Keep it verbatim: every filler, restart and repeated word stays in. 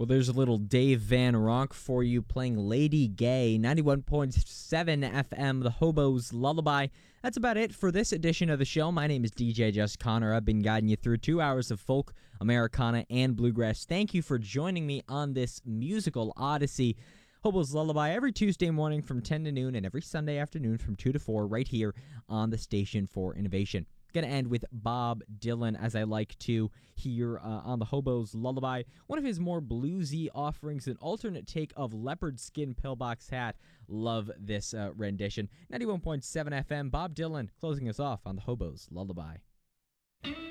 Well, there's a little Dave Van Ronk for you playing Lady Gay, ninety-one point seven F M, The Hobo's Lullaby. That's about it for this edition of the show. My name is D J Just Connor. I've been guiding you through two hours of folk, Americana, and bluegrass. Thank you for joining me on this musical odyssey. Hobo's Lullaby every Tuesday morning from ten to noon and every Sunday afternoon from two to four right here on the Station for Innovation. Going to end with Bob Dylan, as I like to here uh, on the Hobo's Lullaby. One of his more bluesy offerings, an alternate take of Leopard Skin Pillbox Hat. Love this uh, rendition. ninety-one point seven F M, Bob Dylan closing us off on the Hobo's Lullaby.